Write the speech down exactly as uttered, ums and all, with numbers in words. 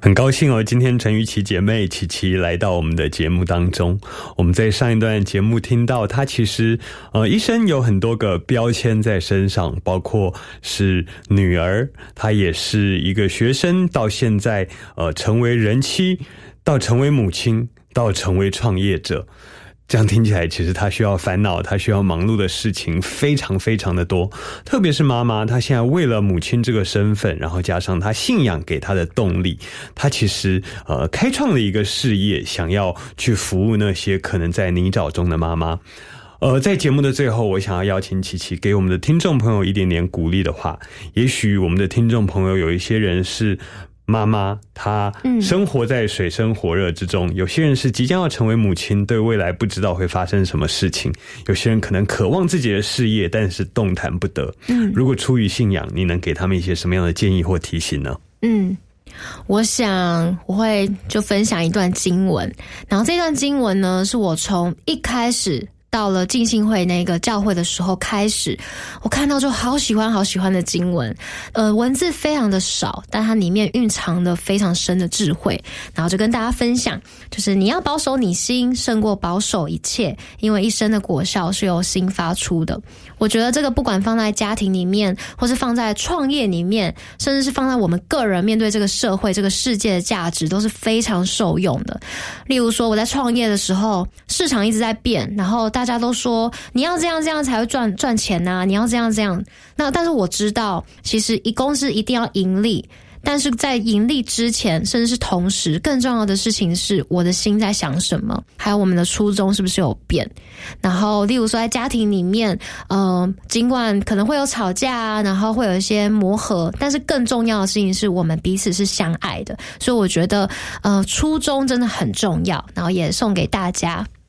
很高兴哦，今天陈瑜琪姐妹琪琪来到我们的节目当中。我们在上一段节目听到，她其实呃一生有很多个标签在身上，包括是女儿，她也是一个学生，到现在呃成为人妻，到成为母亲，到成为创业者。这样听起来，其实他需要烦恼，他需要忙碌的事情非常非常的多。特别是妈妈，她现在为了母亲这个身份，然后加上她信仰给她的动力，她其实呃开创了一个事业，想要去服务那些可能在泥沼中的妈妈。呃，在节目的最后，我想要邀请琪琪给我们的听众朋友一点点鼓励的话。也许我们的听众朋友有一些人是妈妈，她生活在水深火热之中，嗯，有些人是即将要成为母亲，对未来不知道会发生什么事情，有些人可能渴望自己的事业，但是动弹不得。嗯，如果出于信仰，你能给他们一些什么样的建议或提醒呢？ 嗯，我想我会就分享一段经文，然后这段经文呢，是我从一开始到了浸信会那个教会的时候开始，我看到就好喜欢好喜欢的经文，呃，文字非常的少，但它里面蕴藏了非常深的智慧，然后就跟大家分享，就是你要保守你心胜过保守一切，因为一生的果效是由心发出的。我觉得这个不管放在家庭里面，或是放在创业里面，甚至是放在我们个人面对这个社会这个世界的价值，都是非常受用的。例如说我在创业的时候，市场一直在变，然后大家都说你要这样这样才会赚赚钱啊，你要这样这样。那但是我知道，其实一公司一定要盈利，但是在盈利之前，甚至是同时，更重要的事情是我的心在想什么，还有我们的初衷是不是有变。然后例如说在家庭里面，呃，尽管可能会有吵架啊，然后会有一些磨合，但是更重要的事情是我们彼此是相爱的。所以我觉得呃，初衷真的很重要，然后也送给大家。